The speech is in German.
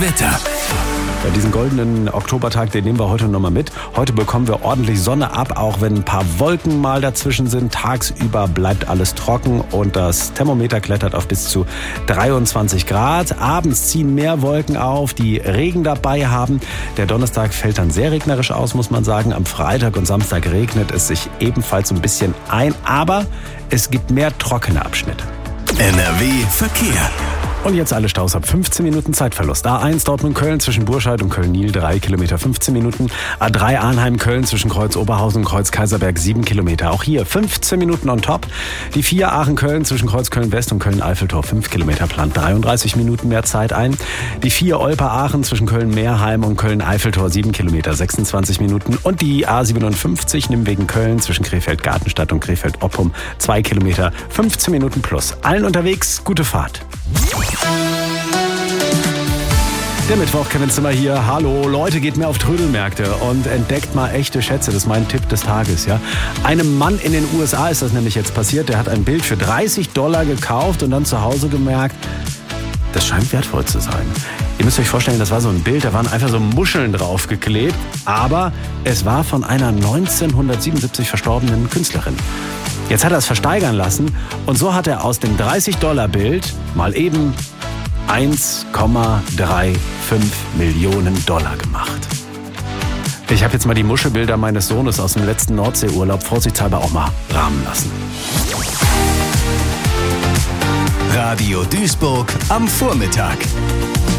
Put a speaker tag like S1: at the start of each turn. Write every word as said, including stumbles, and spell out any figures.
S1: Wetter.
S2: Ja, diesen goldenen Oktobertag, den nehmen wir heute nochmal mit. Heute bekommen wir ordentlich Sonne ab, auch wenn ein paar Wolken mal dazwischen sind. Tagsüber bleibt alles trocken und das Thermometer klettert auf bis zu dreiundzwanzig Grad. Abends ziehen mehr Wolken auf, die Regen dabei haben. Der Donnerstag fällt dann sehr regnerisch aus, muss man sagen. Am Freitag und Samstag regnet es sich ebenfalls ein bisschen ein, aber es gibt mehr trockene Abschnitte.
S1: N R W Verkehr.
S2: Und jetzt alle Staus ab fünfzehn Minuten Zeitverlust. A eins Dortmund-Köln zwischen Burscheid und Köln-Niel drei Kilometer fünfzehn Minuten. A drei Arnheim-Köln zwischen Kreuz-Oberhausen und Kreuz-Kaiserberg sieben Kilometer. Auch hier fünfzehn Minuten on top. Die vier Aachen-Köln zwischen Kreuz-Köln-West und Köln-Eiffeltor fünf Kilometer plant dreiunddreißig Minuten mehr Zeit ein. Die vier Olper-Aachen zwischen Köln-Meerheim und Köln-Eiffeltor sieben Kilometer sechsundzwanzig Minuten. Und die A siebenundfünfzig Nimwegen-Köln zwischen Krefeld-Gartenstadt und Krefeld-Oppum zwei Kilometer fünfzehn Minuten plus. Allen unterwegs, gute Fahrt. Der Mittwoch, Kevin Zimmer hier. Hallo, Leute, geht mehr auf Trödelmärkte und entdeckt mal echte Schätze. Das ist mein Tipp des Tages, ja. Einem Mann in den U S A ist das nämlich jetzt passiert. Der hat ein Bild für dreißig Dollar gekauft und dann zu Hause gemerkt, das scheint wertvoll zu sein. Ihr müsst euch vorstellen, das war so ein Bild, da waren einfach so Muscheln draufgeklebt, aber es war von einer neunzehnhundertsiebenundsiebzig verstorbenen Künstlerin. Jetzt hat er es versteigern lassen und so hat er aus dem dreißig Dollar Bild mal eben eins Komma fünfunddreißig Millionen Dollar gemacht. Ich habe jetzt mal die Muschelbilder meines Sohnes aus dem letzten Nordseeurlaub vorsichtshalber auch mal rahmen lassen.
S1: Radio Duisburg am Vormittag.